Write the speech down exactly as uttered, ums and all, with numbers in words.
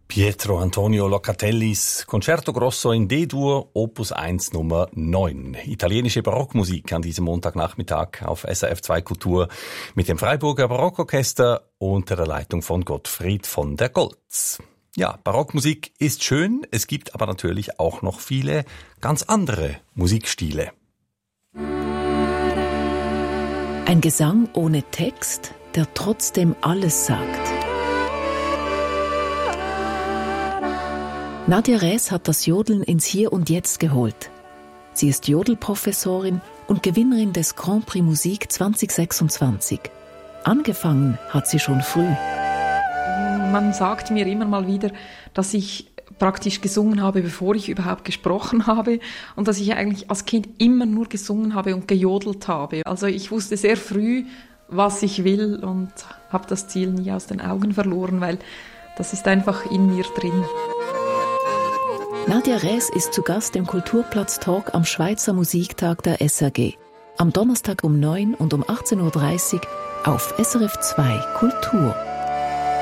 Pietro Antonio Locatellis Concerto Grosso in D-Dur, Opus eins Nummer neun. Italienische Barockmusik an diesem Montagnachmittag auf S R F zwei Kultur mit dem Freiburger Barockorchester unter der Leitung von Gottfried von der Goltz. Ja, Barockmusik ist schön, es gibt aber natürlich auch noch viele ganz andere Musikstile. Ein Gesang ohne Text, der trotzdem alles sagt. Nadja Räs hat das Jodeln ins Hier und Jetzt geholt. Sie ist Jodelprofessorin und Gewinnerin des Grand Prix Musik zwanzig sechsundzwanzig. Angefangen hat sie schon früh. Man sagt mir immer mal wieder, dass ich praktisch gesungen habe, bevor ich überhaupt gesprochen habe und dass ich eigentlich als Kind immer nur gesungen habe und gejodelt habe. Also ich wusste sehr früh, was ich will und habe das Ziel nie aus den Augen verloren, weil das ist einfach in mir drin. Nadja Räs ist zu Gast im Kulturplatz-Talk am Schweizer Musiktag der S R G. Am Donnerstag um neun und um achtzehn Uhr dreißig auf S R F zwei Kultur.